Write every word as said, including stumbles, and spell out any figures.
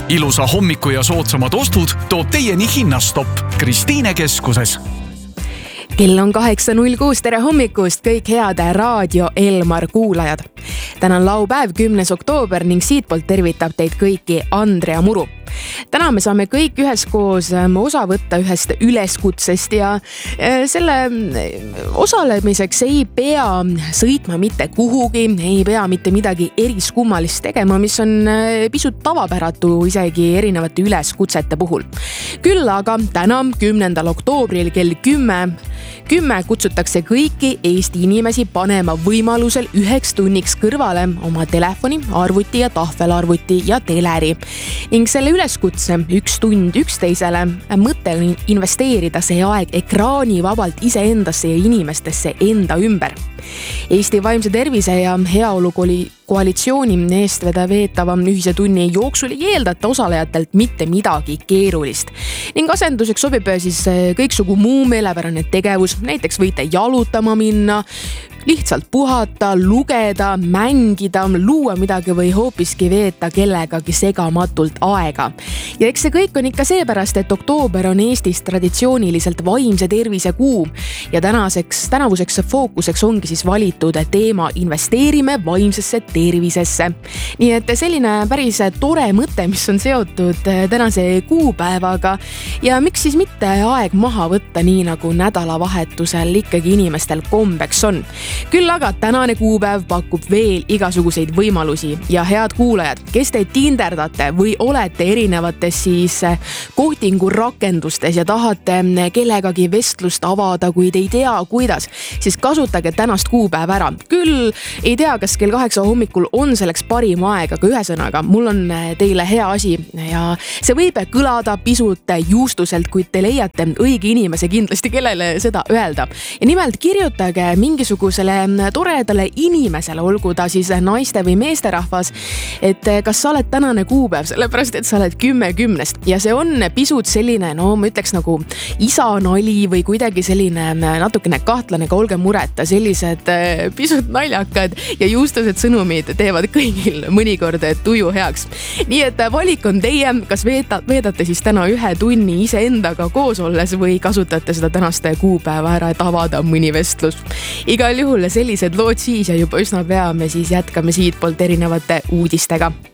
ilusa hommiku ja soodsamad ostud toob teieni Hinnastopp Kristiine keskuses. Kell on kaheksa null kuus, tere hommikust kõik head Raadio Elmar kuulajad. Täna on laupäev, kümnes oktoober ning siitpoolt tervitab teid kõiki Andrea Muru. Täna me saame kõik üheskoos osa võtta ühest üleskutsest ja selle osalemiseks ei pea sõitma mitte kuhugi, ei pea mitte midagi eriskummalist tegema, mis on pisut tavapäratu isegi erinevate üleskutsete puhul. Küll aga täna kümnendal oktoobril kell kümme, kümme kutsutakse kõiki Eesti inimesi panema võimalusel üheks tunniks kõrvale oma telefoni, arvuti ja tahvelarvuti ja teleri. Ning selle üleskutse üks tund üksteisele mõte on investeerida see aeg ekraanivabalt iseendasse ja inimestesse enda ümber. Eesti vaimse tervise ja heaolu koalitsiooni eestveda veetava ühise tunni jooksul ei eeldata osalejatelt mitte midagi keerulist. Ning asenduseks sobib siis kõiksugu muu meelepärane tegevus, näiteks võite jalutama minna, lihtsalt puhata, lugeda, mängida, luua midagi või hoopiski veeta kellegagi segamatult aega. Ja eks see kõik on ikka seepärast, et oktoober on Eestis traditsiooniliselt vaimse tervise kuu ja tänaseks, tänavuseks fookuseks ongi siis valitud teema investeerime vaimsesse tervisesse. Nii et selline päris tore mõte, mis on seotud tänase kuupäevaga ja miks siis mitte aeg maha võtta nii nagu nädalavahetusel ikkagi inimestel kombeks on. Küll aga tänane kuupäev pakub veel igasuguseid võimalusi ja head kuulajad, kes te tinderdate või olete erinevates siis kohtingu rakendustes ja tahate kellegagi vestlust avada, kuid ei tea kuidas, siis kasutage tänast kuupäeva ära. Küll ei tea, kas kell kaheksa hommikul on selleks parim aeg, aga ühesõnaga, mul on teile hea asi ja see võib kõlada pisut juustuselt, kuid te leiate õige inimese kindlasti, kellele seda öelda. Ja nimelt kirjutage mingisuguse toredale inimesele, olgu ta siis naiste või meesterahvas, et kas sa oled tänane kuupäev, sellepärast et sa oled kümme kümnest ja see on pisut selline, no ma ütleks nagu isanali või kuidagi selline natukene kahtlane, ka olge mureta, sellised pisut naljakad ja juustused sõnumid teevad kõigil mõnikord tuju heaks. Nii et valik on teie, kas veeta, veedate siis täna ühe tunni iseendaga koos olles või kasutate seda tänaste kuupäeva ära, et avada mõni vestlus. Igal juhul sellised lood siis ja juba üsna pea me siis jätkame siitpoolt erinevate uudistega.